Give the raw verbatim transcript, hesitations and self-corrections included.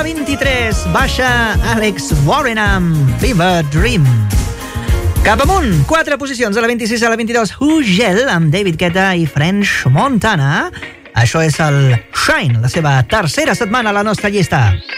la vint-i-tres baixa Alex Warren amb Fever Dream. Cap amunt, quatre posicions, a la vint-i-sis, a la vint-i-dos, Hugel amb David Guetta i French Montana. Això és el Shine, la seva tercera setmana a la nostra llista.